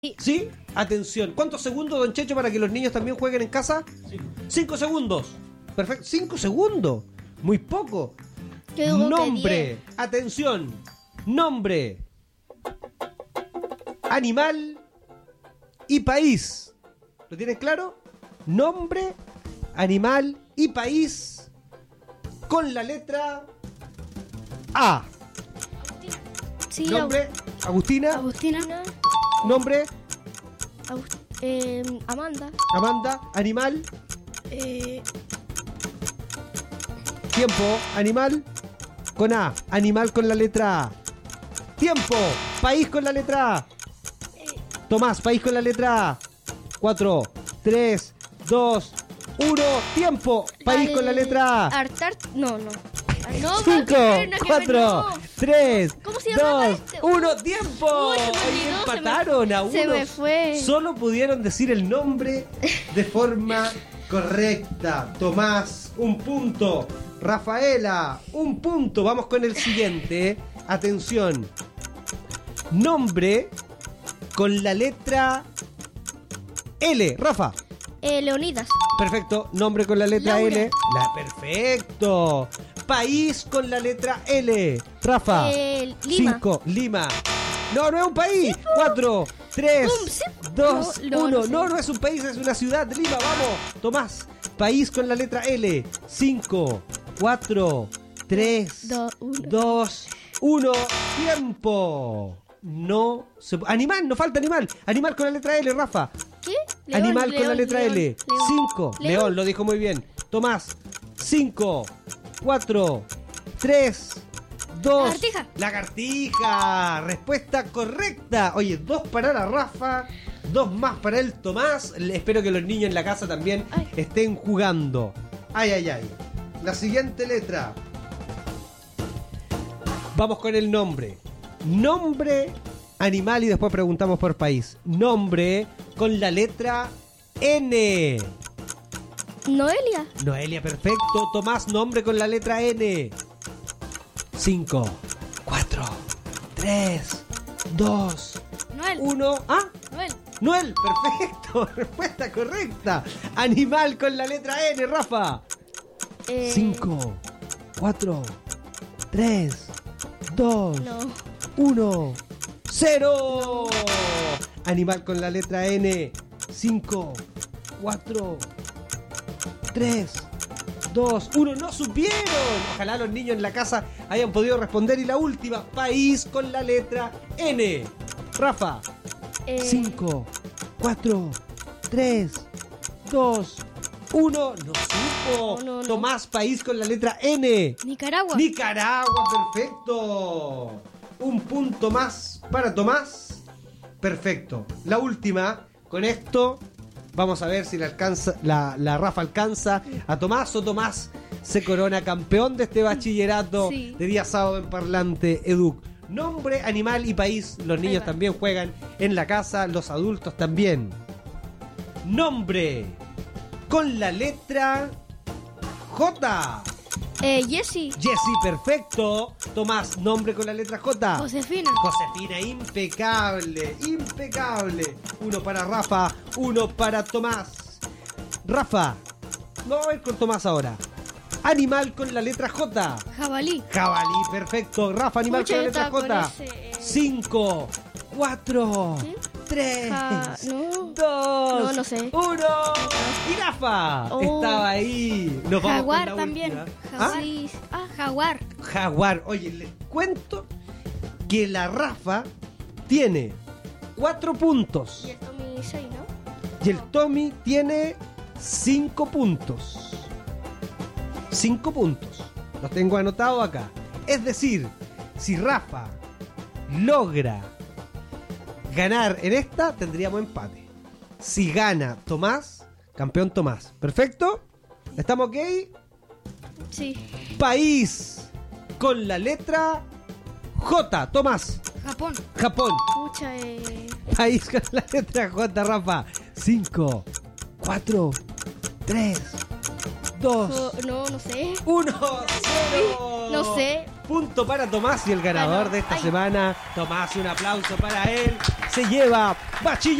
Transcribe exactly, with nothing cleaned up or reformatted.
Sí. ¿Sí? Atención. ¿Cuántos segundos, don Checho, para que los niños también jueguen en casa? Cinco. Cinco segundos. Perfecto. Cinco segundos. Muy poco. Yo digo Nombre. Atención. Nombre. Animal y país. ¿Lo tienes claro? Nombre, animal y país con la letra A. Sí, Nombre, Agustina. Agustina. Nombre, August- eh, Amanda. Amanda. Animal, Eh, tiempo, animal con A. Animal con la letra A. Tiempo, país con la letra A. Tomás, país con la letra A. Cuatro, tres, dos, uno. Tiempo, país al- con la letra A. Artar. No, no. Ay, no, Cinco, no, no, cuatro, no. tres, ¿Cómo se llamaba dos, este? uno. ¡Tiempo! Uy, se me Oye, olvidó, se me- empataron a uno. se me fue. Solo pudieron decir el nombre de forma correcta. Tomás, un punto. Rafaela, un punto. Vamos con el siguiente. Atención. Nombre con la letra L. Rafa. Eh, Leonidas. Perfecto. Nombre con la letra Laura. L. La, perfecto. País con la letra L. Rafa. Eh, Lima. Cinco. Lima. No, no es un país. Cuatro, tres, Pum, sí. dos, No, no, uno. no sé. No, no es un país, es una ciudad. Lima, vamos. Tomás. País con la letra L. Cinco, cuatro, tres, Do- uno. dos, uno. Tiempo. No se... Animal, no falta animal. Animal con la letra L, Rafa. ¿Qué? León, Animal con la león, letra león, L. león. Cinco. León. León. lo dijo muy bien. Tomás. Cinco. Cuatro. Tres. Dos. Lagartija. Lagartija. Respuesta correcta. Oye, dos para la Rafa. Dos más para el Tomás. Le- Espero que los niños en la casa también Ay. estén jugando. Ay, ay, ay. La siguiente letra. Vamos con el nombre. Nombre, animal y después preguntamos por país. Nombre con la letra N. Noelia. Noelia, perfecto. Tomás, nombre con la letra N. Cinco, cuatro, tres, dos, Noel. uno. Ah, Noel. Noel, perfecto. Respuesta correcta. Animal con la letra N, Rafa. Eh, Cinco, cuatro, tres, dos, No. uno, cero. Animal con la letra N. Cinco, cuatro, tres, dos, uno. No supieron. Ojalá los niños en la casa hayan podido responder. Y la última, país con la letra N. Rafa. Eh, cinco, cuatro, tres, dos, uno. No supo. No, no, no. Tomás, país con la letra N. Nicaragua. Nicaragua, perfecto. Un punto más para Tomás. Perfecto. La última. Con esto vamos a ver si la, alcanza, la, la Rafa alcanza a Tomás o Tomás se corona campeón de este bachillerato Sí. de día sábado en Parlante Educ. Nombre, animal y país. Los Ahí niños va. también juegan en la casa, los adultos también. Nombre con la letra J. Eh, Jessie. Jessy, perfecto. Tomás, nombre con la letra J. Josefina. Josefina, impecable, impecable. Uno para Rafa, uno para Tomás. Rafa, vamos a ver con Tomás ahora. Animal con la letra J. Jabalí. Jabalí, perfecto. Rafa, animal Pucha, con la yo letra estaba con J. ese, eh. Cinco, cuatro, ¿Sí? tres, Ja- no. dos, No, no sé. uno. Y Rafa Oh. estaba ahí. Nos vamos Jaguar con la también. última. ¿Ah? Jaguar. Ah, jaguar. Jaguar. Oye, les cuento que la Rafa tiene cuatro puntos Y el Tommy seis, ¿no? y el Tommy tiene cinco puntos. Cinco puntos. Los tengo anotados acá. Es decir, si Rafa logra ganar en esta, tendríamos empate. Si gana Tomás, campeón Tomás. ¿Perfecto? ¿Estamos ok? Sí. País con la letra J. Tomás. Japón. Japón. Pucha, eh. País con la letra J, Rafa. cinco, cuatro, tres, dos, Jo- no, no sé. uno, cero. No sé. Punto para Tomás y el ganador Ganó. de esta Ay. semana. Tomás, un aplauso para él. se lleva bachiller.